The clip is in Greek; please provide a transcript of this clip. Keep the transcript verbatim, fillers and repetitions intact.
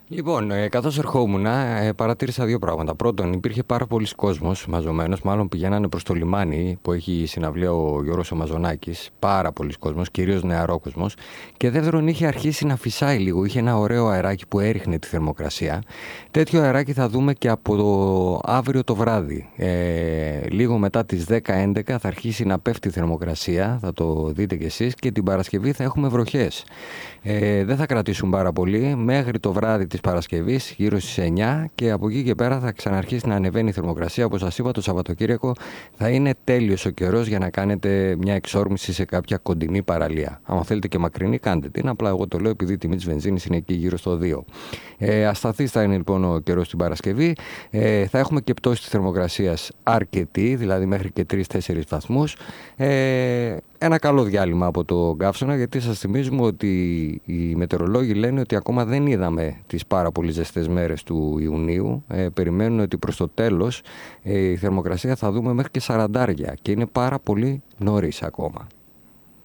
Λοιπόν, ε, καθώς ερχόμουν, ε, παρατήρησα δύο πράγματα. Πρώτον, υπήρχε πάρα πολλοί κόσμος μαζωμένος, μάλλον πηγαίνανε προς το λιμάνι που έχει συναυλία ο Γιώργος ο Μαζονάκης. Πάρα πολλοί κόσμος, κυρίως νεαρό κόσμος. Και δεύτερον, είχε αρχίσει να φυσάει λίγο. Είχε ένα ωραίο αεράκι που έριχνε τη θερμοκρασία. Τέτοιο αεράκι θα δούμε και από το αύριο το βράδυ. Ε, λίγο μετά τις δέκα έντεκα θα αρχίσει να πέφτει η θερμοκρασία, θα το δείτε κι εσείς, και την Παρασκευή θα έχουμε βροχές. Ε, δεν θα κρατήσουν πάρα πολύ, μέχρι το βράδυ της Παρασκευής, γύρω στις εννιά, και από εκεί και πέρα θα ξαναρχίσει να ανεβαίνει η θερμοκρασία. Όπως σας είπα, το Σαββατοκύριακο θα είναι τέλειος ο καιρός για να κάνετε μια εξόρμηση σε κάποια κοντινή παραλία. Αν θέλετε και μακρινή, κάντε την. Απλά εγώ το λέω επειδή η τιμή της βενζίνης είναι εκεί γύρω στο δύο. Ε, ασταθής θα είναι λοιπόν ο καιρός την Παρασκευή. Ε, θα έχουμε και πτώση της θερμοκρασίας αρκετή, δηλαδή μέχρι και τρεις τέσσερις βαθμούς. Ε, Ένα καλό διάλειμμα από το καύσωνα, γιατί σας θυμίζουμε ότι οι μετεωρολόγοι λένε ότι ακόμα δεν είδαμε τις πάρα πολύ ζεστές μέρες του Ιουνίου. Ε, περιμένουν ότι προς το τέλος ε, η θερμοκρασία θα δούμε μέχρι και σαραντάρια και είναι πάρα πολύ νωρίς ακόμα.